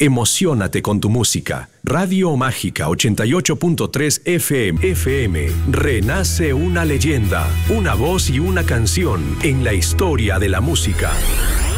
Emociónate con tu música. Radio Mágica 88.3 FM. Renace una leyenda, una voz y una canción en la historia de la música.